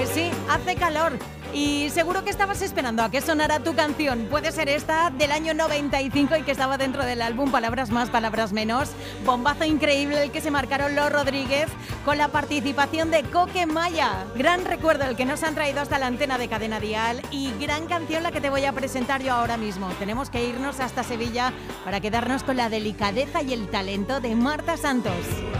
Pues sí, hace calor. Y seguro que estabas esperando a que sonara tu canción. Puede ser esta del año 95 y que estaba dentro del álbum Palabras Más, Palabras Menos. Bombazo increíble el que se marcaron los Rodríguez con la participación de Coque Maya. Gran recuerdo el que nos han traído hasta la antena de Cadena Dial y gran canción la que te voy a presentar yo ahora mismo. Tenemos que irnos hasta Sevilla para quedarnos con la delicadeza y el talento de Marta Santos.